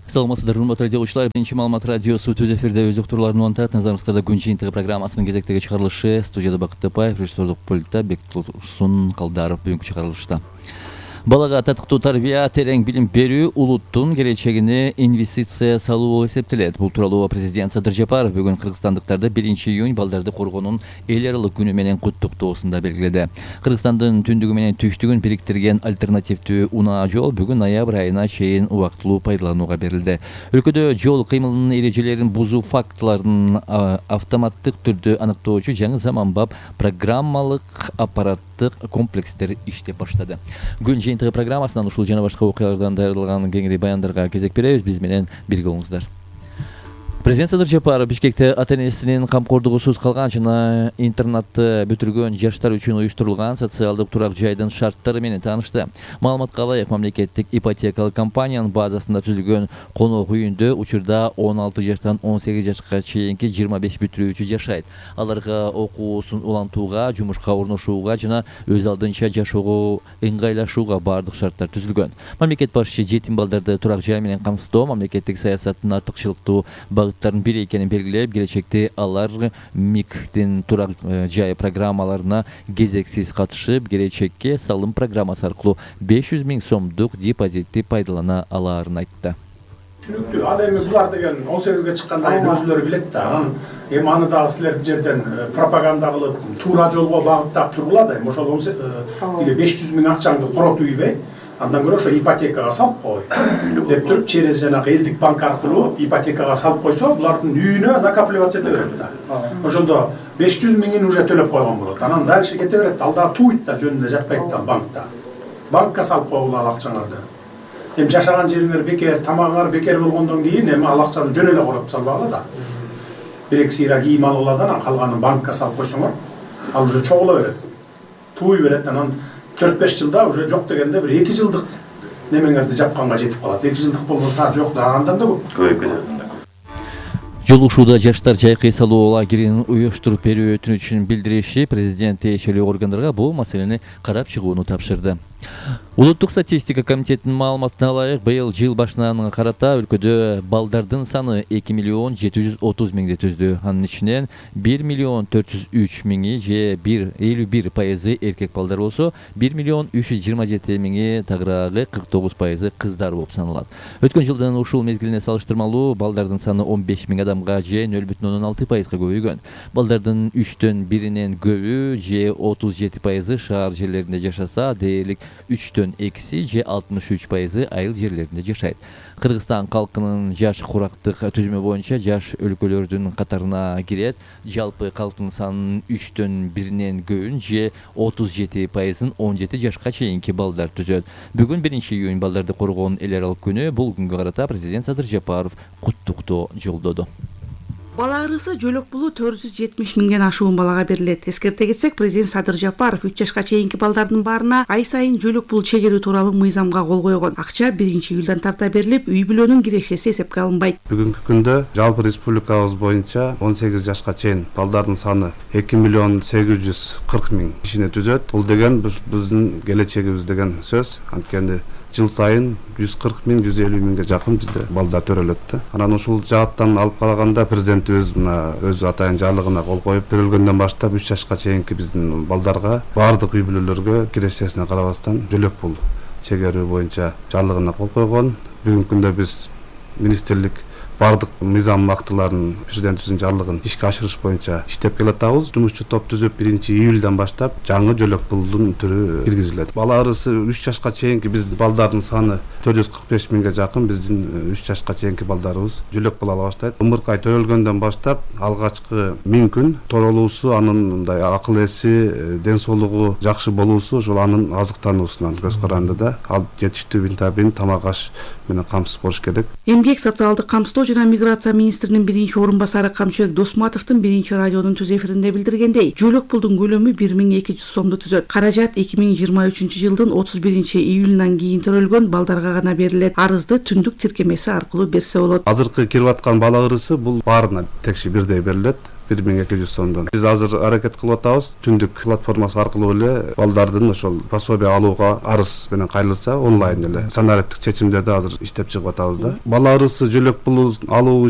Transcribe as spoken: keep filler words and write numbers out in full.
Саламатсыздар, урматтуу радиолучулар. Биринчи маалымат радиосу түз эфирде өз уктурууларын улантат. Назарыңыздарда күн жыйынтыгы программасынын кезектеги чыгарылышы. Студияда Бакыт Тапаев, режиссердук пультта Бектурсун Калдаров бүгүнкү чыгарылышта. Балага татыктуу тарбия, терең билим берүү улуттун келечегине инвестиция салуу эсептелет. Бул тууралуу президент Садыр Жапаров бүгүн кыргызстандыктарды биринчи июнь балдарды коргоонун эл аралык күнү менен куттуктоосунда белгиледи. Кыргызстандын түндүгү менен түштүгүн бириктирген альтернативдүү унаа жол бүгүн ноябрь айына чейин убактылуу пайдаланууга берилди. Өлкөдө жол кыймылынын эрежелерин бузуу фактыларын автоматтык түрдө аныктоочу жаңы заманбап программалык аппарат комплекстер иштеп баштады. Күн жыйынтыгы программасынан ушул жана башка окуялардан даярдалган кеңири баяндарга кезек беребиз. Биз менен бирге болуңуздар. Президент Садыр Жапаров Бишкекте ата-энесинин камкордугусуз калган жана интернатты бүтүргөн жаштар үчүн уюштурулган социалдык турак жайдын шарттары менен таанышты. Маалыматка ылайык, мамлекеттик ипотекалык компаниянын базасында түзүлгөн конок үйүндө учурда он алты жаштан он сегиз жашка чейинки жыйырма беш бүтүрүүчү жашайт. Аларга окуусун улантууга, жумушка орношууга жана өз алдынча жашоого ыңгайлашууга бардык шарттар түзүлгөн. Мамлекет башчы жетим балдарды турак жай менен камсыздоо мамлекеттик саясаттын артыкчылыктуу багыттардын бири экенин белгилеп, келечекте алар МИКтин турак жай программаларына кезексиз катышып, келечекке салым программасы аркылуу беш жүз миң сомдук депозитти пайдалана алаарын айтты. Түшүнүктүү. Ада эми булар деген он сегизге чыкканда эми өзүлөрү билет да. Анан эми аны дагы силер бул жерден пропаганда кылып, туура жолго багыттап тургула да. Эми ошол деге беш жүз миң акчаңды коротуп ийбей, андан көрө ошо ипотекага салып кой деп туруп, через жанагы элдик банк аркылуу ипотекага салып койсо, булардын үйүнө накапливаться эте берет да. Ошондо беш жүз миңин уже төлөп койгон болот. Анан дальше кете берет. Ал дагы туйт да, жөнүндө жатпайт да банкта. Банкка салып койгула ал акчаңарды. Эми жашаган жериңер бекер, тамагыңар бекер болгондон кийин эми ал акчаны жөн эле коротуп салбагыла да. Бир эки сыйра кийим алгыла да, анан калганын банкка салып койсоңор, ал уже чогула берет. Туй берет, анан төрт беш жылда уже жок дегенде бир эки жылдык немеңерди жапканга жетип калат. эки жылдык болбосо жок да, андан да көп. Жолугушууда жаштар жайкы салуу лагерин уюштуруп берүү өтүнүчүн билдириши президент тиешелүү органдарга бул маселени карап чыгууну тапшырды. Улуттук статистика комитетинин маалыматына ылайык, быйыл жыл башынан карата өлкөдө балдардын саны эки миллион жети жүз отуз миңди түздү. Анын ичинен бир миллион төрт жүз үч миңи же элүү бир пайызы эркек балдар болсо, бир миллион үч жүз жыйырма жети миңи тагыраагы кырк тогуз пайызы кыздар болуп саналат. Өткөн жылдын ушул мезгилине салыштырмалуу балдардын саны он беш миң адамга же нөл бүтүн ондон алты пайызга көбөйгөн. Балдардын үчтөн биринен көбү же отуз жети пайызы шаар жерлеринде жашаса, дээрлик үчтөн экиси же алтымыш үч пайызы айыл жерлеринде жашайт. Кыргызстан калкынын жаш курактык түзүмү боюнча жаш өлкөлөрдүн катарына кирет. Жалпы калктын санынын үчтөн биринен көбүн же отуз жети пайызын он жети жашка чейинки балдар түзөт. Бүгүн биринчи июнь балдарды коргоонун эл аралык күнү. Бул күнгө карата президент Садыр Жапаров куттуктоо жолдоду. Бала ырысы жөлөк булу төрт жүз жетимиш миңден ашуун балага берилет. Эскерте кетсек, президент Садыр Жапаров үч жашка чейинки балдардын баарына ай сайын жөлөк бул чегерүү тууралуу мыйзамга кол койгон. Акча биринчи июлдан тарта берилип, үй бүлөнүн кирешеси эсепке алынбайт. Бүгүнкү күндө жалпы республикабыз боюнча он сегиз жашка чейин балдардын саны эки миллион сегиз жүз кырк миң кишини түзөт. Бул деген биздин келечегибиз деген сөз. Анткени жыл сайын жүз кырк миң, жүз элүү миңге жакын бизде балдар төрөлөт да. Анан ушул жааттан алып караганда президент өз мына өз атайын жарлыгына кол коюп, төрөлгөндөн баштап үч жашка чейинки биздин балдарга баардык үй бүлөлөргө кирешесине карабастан жөлөк пул чегерүү боюнча жарлыгына кол койгон. Бүгүнкү күндө биз министрлик бардык мыйзам актыларын, президентибиздин жарлыгын ишке ашырыш боюнча иштеп келатабыз. Жумушчу топ түзүп биринчи июлдан баштап жаңы жөлөк пулдун түрү киргизилет. Бала ырысы үч жашка чейинки биздин балдардын саны төрт жүз кырк беш миңге жакын. Биздин үч жашка чейинки балдарыбыз жөлөк пул ала баштайт. Ымыркай төрөлгөндөн баштап алгачкы миң күн торолуусу, анын мындай акыл эси, ден соолугу жакшы болуусу ошол анын азыктануусунан көз каранды да. Ал жетиштүү витамин, тамак аш менен камсыз болуш керек. Эмгек социалдык камсыздоо жана миграция министринин биринчи орун басары Камчыбек Досматовдун биринчи радионун түз эфиринде билдиргендей, жөлөк пулдун көлөмү бир миң эки жүз сомду түзөт. Каражат эки миң жыйырма үчүнчү жылдын отуз биринчи июлунан кийин төрөлгөн балдарга гана берилет. Арызды түндүк тиркемеси аркылуу берсе болот. Азыркы кирип аткан бала ырысы бул баарына текши бирдей берилет. бир миң эки жүз сомдон. Биз азыр аракет кылып атабыз. Түндүк платформасы аркылуу эле балдардын ошол пособие алууга арыз менен кайрылса онлайн эле санариптик чечимдерди азыр иштеп чыгып атабыз да. Бала арызы жөлөк пул алуу